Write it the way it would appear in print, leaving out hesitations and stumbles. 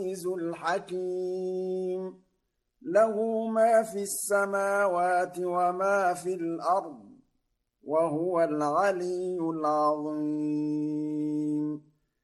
العزيز الحكيم له ما في السماوات وما في الأرض وهو العلي العظيم